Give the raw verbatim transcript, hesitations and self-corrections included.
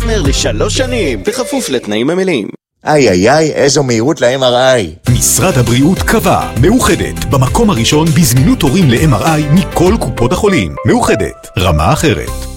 פרטנר לשלוש שנים, בכפוף לתנאים המלאים. איי איי איי, איזו מהירות ל-אם אר איי. משרד הבריאות קבע, מאוחדת, במקום הראשון בזמינות תורים ל-אם אר איי מכל קופות החולים. מאוחדת, רמה אחרת.